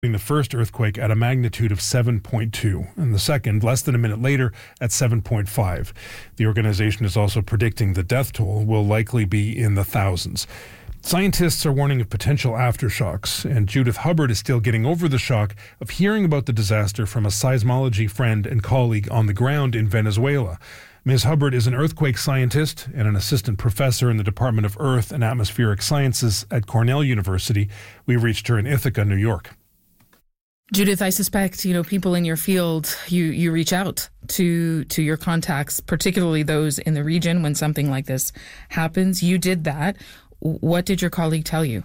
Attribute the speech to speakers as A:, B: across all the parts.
A: The first earthquake at a magnitude of 7.2, and the second less than a minute later at 7.5. The organization is also predicting the death toll will likely be in the thousands. Scientists are warning of potential aftershocks, and Judith Hubbard is still getting over the shock of hearing about the disaster from a seismology friend and colleague on the ground in Venezuela. Ms. Hubbard is an earthquake scientist and an assistant professor in the Department of Earth and Atmospheric Sciences at Cornell University. We reached her in Ithaca, New York.
B: Judith, I suspect, people in your field, you reach out to your contacts, particularly those in the region when something like this happens. You did that. What did your colleague tell you?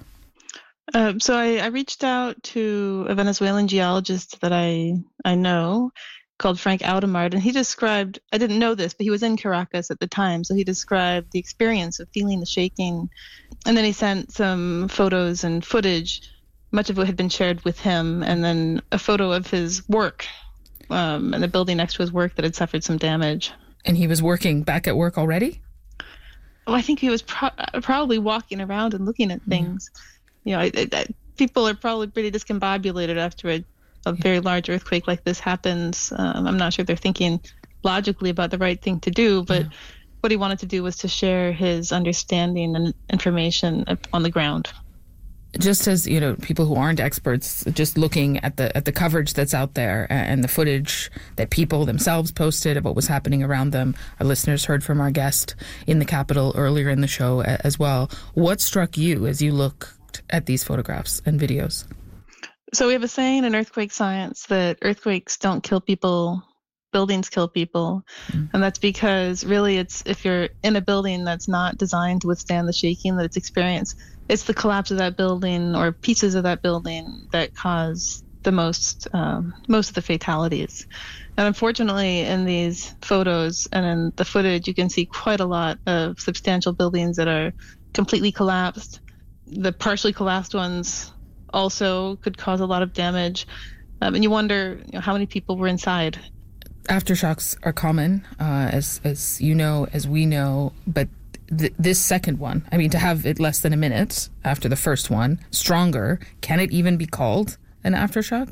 C: So I reached out to a Venezuelan geologist that I know called Frank Audemard, and he described, I didn't know this, but he was in Caracas at the time, so he described the experience of feeling the shaking. And then he sent some photos and footage, much of it had been shared with him, and then a photo of his work and the building next to his work that had suffered some damage.
B: And he was back at work already?
C: Oh, I think he was probably walking around and looking at things. People are probably pretty discombobulated after a very large earthquake like this happens. I'm not sure they're thinking logically about the right thing to do, but what he wanted to do was to share his understanding and information on the ground.
B: Just as, people who aren't experts, just looking at the coverage that's out there and the footage that people themselves posted of what was happening around them, our listeners heard from our guest in the Capitol earlier in the show as well. What struck you as you looked at these photographs and videos?
C: So we have a saying in earthquake science that earthquakes don't kill people, buildings kill people. And that's because really it's if you're in a building that's not designed to withstand the shaking that it's experienced, it's the collapse of that building or pieces of that building that cause the most of the fatalities. And unfortunately, in these photos and in the footage, you can see quite a lot of substantial buildings that are completely collapsed. The partially collapsed ones also could cause a lot of damage. And you wonder how many people were inside.
B: Aftershocks are common, as you know, as we know, but this second one, to have it less than a minute after the first one, stronger, can it even be called an aftershock?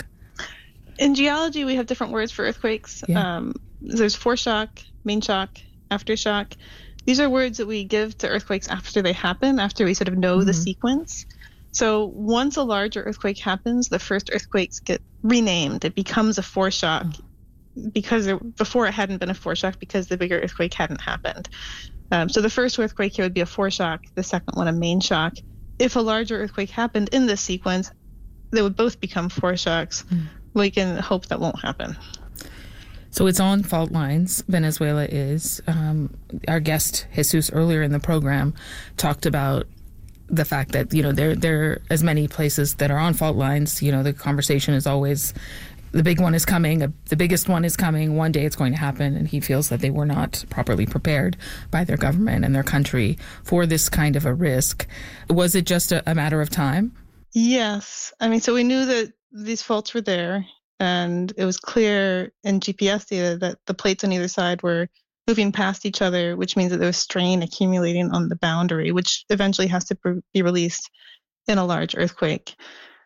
C: In geology, we have different words for earthquakes. Yeah. There's foreshock, main shock, aftershock. These are words that we give to earthquakes after they happen, after we sort of know the sequence. So once a larger earthquake happens, the first earthquakes get renamed. It becomes a foreshock because before it hadn't been a foreshock because the bigger earthquake hadn't happened. So the first earthquake here would be a foreshock, the second one a main shock. If a larger earthquake happened in this sequence, they would both become foreshocks. We can hope that won't happen.
B: So it's on fault lines, Venezuela is. Our guest, Jesus, earlier in the program, talked about the fact that, there are as many places that are on fault lines. The conversation is always, the big one is coming, the biggest one is coming, one day it's going to happen, and he feels that they were not properly prepared by their government and their country for this kind of a risk. Was it just a matter of time?
C: Yes. So we knew that these faults were there, and it was clear in GPS data that the plates on either side were moving past each other, which means that there was strain accumulating on the boundary, which eventually has to be released in a large earthquake.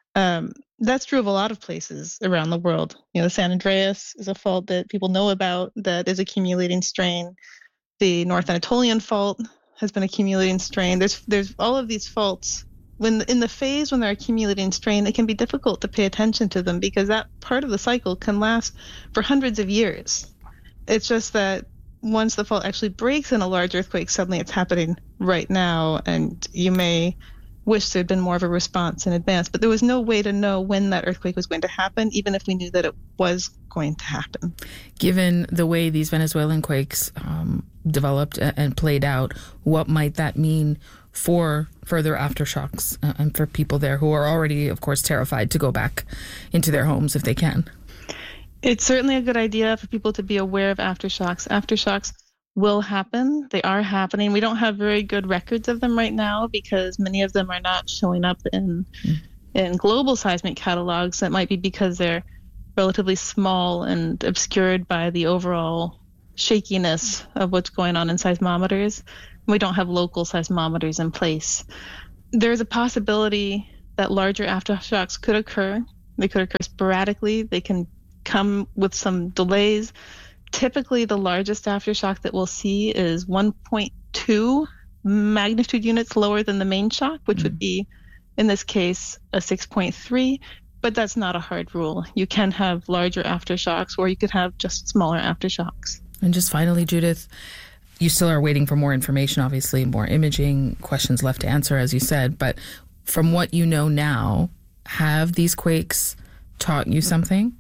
C: That's true of a lot of places around the world. The San Andreas is a fault that people know about that is accumulating strain. The North Anatolian fault has been accumulating strain. There's all of these faults. When in the phase when they're accumulating strain, it can be difficult to pay attention to them because that part of the cycle can last for hundreds of years. It's just that once the fault actually breaks in a large earthquake, suddenly it's happening right now, and you may wish there had been more of a response in advance, but there was no way to know when that earthquake was going to happen, even if we knew that it was going to happen.
B: Given the way these Venezuelan quakes developed and played out, what might that mean for further aftershocks and for people there who are already, of course, terrified to go back into their homes if they can?
C: It's certainly a good idea for people to be aware of aftershocks. Aftershocks will happen. They are happening. We don't have very good records of them right now because many of them are not showing up in global seismic catalogs. That might be because they're relatively small and obscured by the overall shakiness of what's going on in seismometers. We don't have local seismometers in place. There's a possibility that larger aftershocks could occur They could occur sporadically. They can come with some delays. Typically, the largest aftershock that we'll see is 1.2 magnitude units lower than the main shock, which would be, in this case, a 6.3. But that's not a hard rule. You can have larger aftershocks, or you could have just smaller aftershocks.
B: And just finally, Judith, you still are waiting for more information, obviously, more imaging, questions left to answer, as you said. But from what you know now, have these quakes taught you something?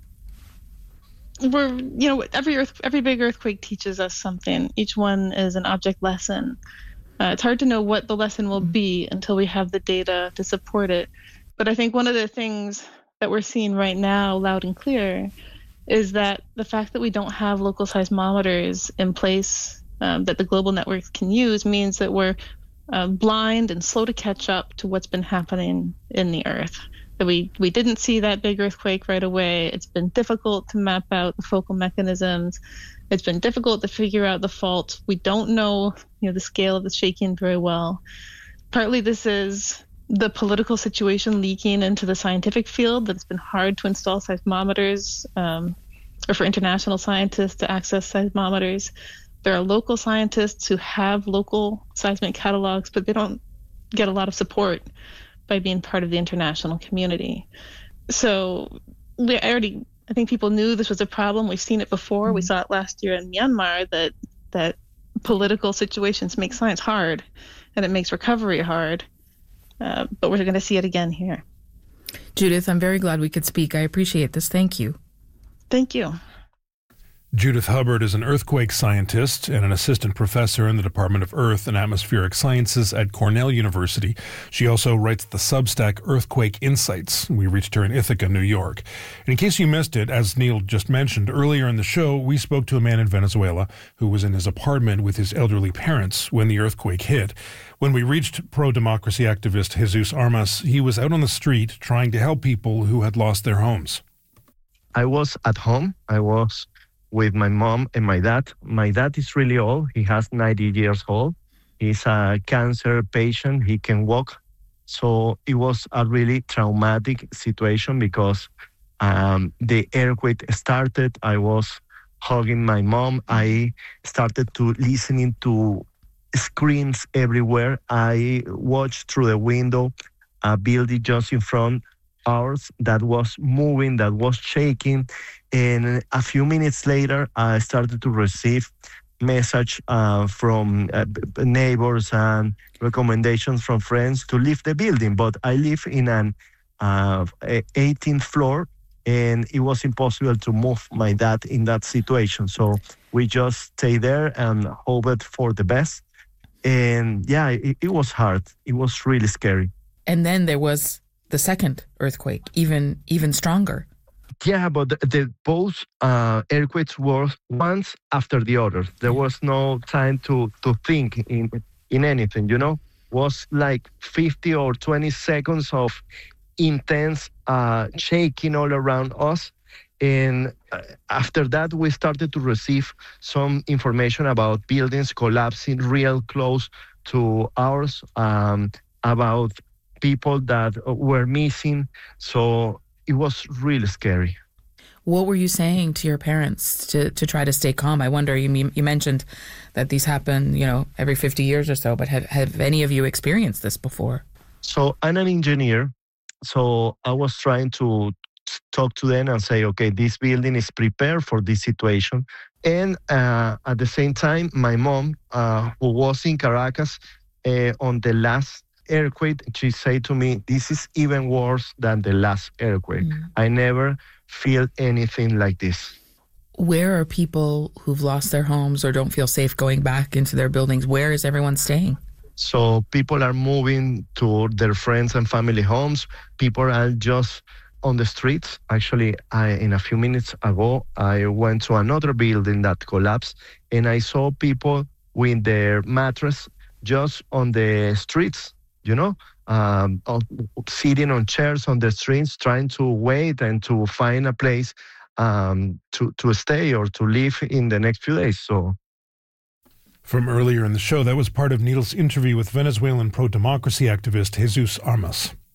C: Every big earthquake teaches us something. Each one is an object lesson. It's hard to know what the lesson will be until we have the data to support it. But I think one of the things that we're seeing right now, loud and clear, is that the fact that we don't have local seismometers in place that the global networks can use means that we're blind and slow to catch up to what's been happening in the Earth. That we didn't see that big earthquake right away. It's been difficult to map out the focal mechanisms. It's been difficult to figure out the fault. We don't know, the scale of the shaking very well. Partly this is the political situation leaking into the scientific field, that it's been hard to install seismometers or for international scientists to access seismometers. There are local scientists who have local seismic catalogs, but they don't get a lot of support by being part of the international community. So I think people knew this was a problem. We've seen it before. We saw it last year in Myanmar, that political situations make science hard and it makes recovery hard. But we're going to see it again here.
B: Judith, I'm very glad we could speak. I appreciate this. Thank you.
C: Thank you.
A: Judith Hubbard is an earthquake scientist and an assistant professor in the Department of Earth and Atmospheric Sciences at Cornell University. She also writes the Substack Earthquake Insights. We reached her in Ithaca, New York. And in case you missed it, as Neil just mentioned earlier in the show, we spoke to a man in Venezuela who was in his apartment with his elderly parents when the earthquake hit. When we reached pro-democracy activist Jesus Armas, he was out on the street trying to help people who had lost their homes.
D: I was at home. I was with my mom and my dad. My dad is really old. He has 90 years old. He's a cancer patient. He can walk. So it was a really traumatic situation because the earthquake started. I was hugging my mom. I started to listening to screams everywhere. I watched through the window a building just in front ours that was moving, that was shaking. And a few minutes later, I started to receive message from neighbors and recommendations from friends to leave the building. But I live in an 18th floor, and it was impossible to move my dad in that situation. So we just stayed there and hoped for the best. And yeah, it was hard. It was really scary.
B: And then there was the second earthquake, even stronger.
D: Yeah, but the both earthquakes were once after the other. There was no time to think in anything, Was like 50 or 20 seconds of intense shaking all around us. And after that, we started to receive some information about buildings collapsing real close to ours, about people that were missing. So it was really scary.
B: What were you saying to your parents to try to stay calm? I wonder, you mentioned that these happen, every 50 years or so, but have any of you experienced this before?
D: So I'm an engineer. So I was trying to talk to them and say, okay, this building is prepared for this situation. And at the same time, my mom, who was in Caracas on the last earthquake, she said to me, this is even worse than the last earthquake. I never feel anything like this.
B: Where are people who've lost their homes or don't feel safe going back into their buildings? Where is everyone staying?
D: So people are moving to their friends and family homes. People are just on the streets. Actually, in a few minutes ago, I went to another building that collapsed, and I saw people with their mattress just on the streets, sitting on chairs on the streets, trying to wait and to find a place to stay or to live in the next few days. So,
A: from earlier in the show, that was part of Neil's interview with Venezuelan pro-democracy activist Jesus Armas.